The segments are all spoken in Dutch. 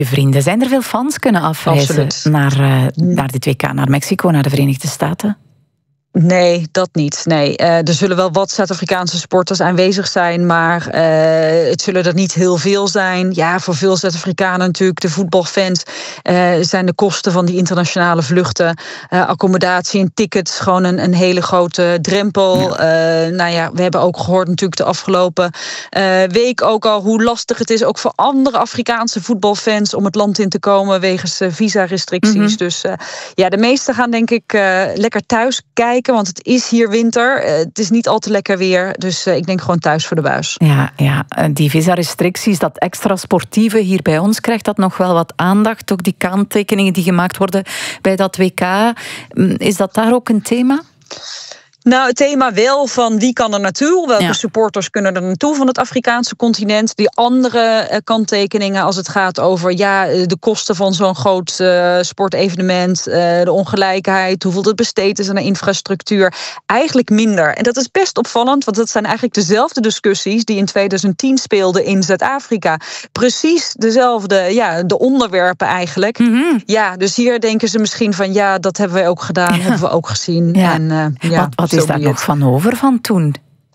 Je vrienden, zijn er veel fans kunnen afreizen naar dit WK, naar Mexico, naar de Verenigde Staten? Nee, dat niet. Nee. Er zullen wel wat Zuid-Afrikaanse sporters aanwezig zijn, maar het zullen er niet heel veel zijn. Ja, voor veel Zuid-Afrikanen natuurlijk, de voetbalfans, zijn de kosten van die internationale vluchten, accommodatie en tickets gewoon een hele grote drempel. Ja. We hebben ook gehoord natuurlijk de afgelopen week ook al hoe lastig het is, ook voor andere Afrikaanse voetbalfans, om het land in te komen wegens visa-restricties. Mm-hmm. Dus de meesten gaan denk ik lekker thuis kijken. Want het is hier winter. Het is niet al te lekker weer. Dus ik denk gewoon thuis voor de buis. Ja, die visa-restricties, dat extra sportieve hier bij ons, krijgt dat nog wel wat aandacht. Ook die kanttekeningen die gemaakt worden bij dat WK. Is dat daar ook een thema? Nou, het thema wel van wie kan er naartoe? Welke supporters kunnen er naartoe van het Afrikaanse continent? Die andere kanttekeningen als het gaat over de kosten van zo'n groot sportevenement, de ongelijkheid, hoeveel het besteed is aan de infrastructuur. Eigenlijk minder. En dat is best opvallend, want dat zijn eigenlijk dezelfde discussies die in 2010 speelden in Zuid-Afrika. Precies dezelfde, de onderwerpen eigenlijk. Mm-hmm. Ja, dus hier denken ze misschien van dat hebben wij ook gedaan, hebben we ook gezien. Ja. En, wat is daar nog van over van toen?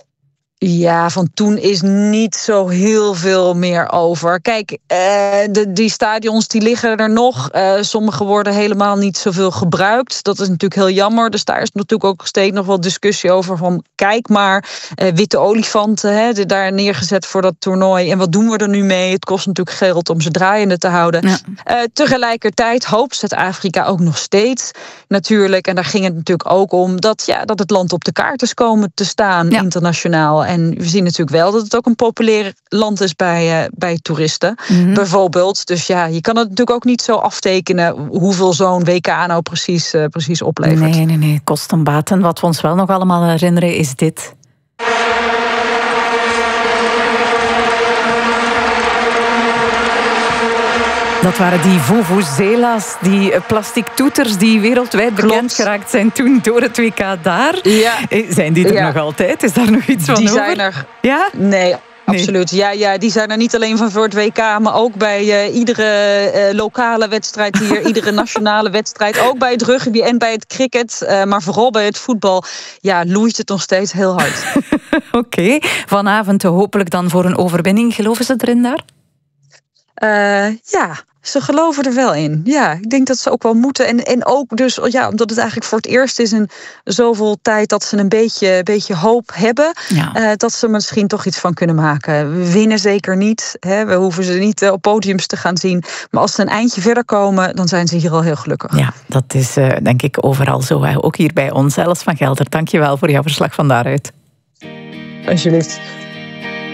Ja, van toen is niet zo heel veel meer over. Kijk, die stadions die liggen er nog. Sommige worden helemaal niet zoveel gebruikt. Dat is natuurlijk heel jammer. Dus daar is natuurlijk ook steeds nog wel discussie over. Van kijk maar, witte olifanten daar neergezet voor dat toernooi. En wat doen we er nu mee? Het kost natuurlijk geld om ze draaiende te houden. Ja. Tegelijkertijd hoopt Zuid-Afrika ook nog steeds natuurlijk. En daar ging het natuurlijk ook om dat het land op de kaart is komen te staan internationaal. En we zien natuurlijk wel dat het ook een populair land is bij toeristen, bijvoorbeeld. Dus je kan het natuurlijk ook niet zo aftekenen hoeveel zo'n WK nou precies oplevert. Nee, kosten baten. Wat we ons wel nog allemaal herinneren is dit. Dat waren die vuvuzela's, die plastic toeters die wereldwijd bekend geraakt zijn toen door het WK daar. Ja. Zijn die er nog altijd? Is daar nog iets van over? Die zijn er. Ja? Nee. Absoluut. Ja, die zijn er niet alleen van voor het WK, maar ook bij iedere lokale wedstrijd hier, iedere nationale wedstrijd, ook bij het rugby en bij het cricket, maar vooral bij het voetbal, loeit het nog steeds heel hard. Oké. Vanavond hopelijk dan voor een overwinning. Geloven ze erin daar? Ze geloven er wel in. Ja, ik denk dat ze ook wel moeten. En ook dus, omdat het eigenlijk voor het eerst is in zoveel tijd dat ze een beetje hoop hebben. Ja. Dat ze misschien toch iets van kunnen maken. We winnen zeker niet. We hoeven ze niet op podiums te gaan zien. Maar als ze een eindje verder komen, dan zijn ze hier al heel gelukkig. Ja, dat is denk ik overal zo. Ook hier bij ons. Els van Gelder, dank je wel voor jouw verslag van daaruit. Alsjeblieft.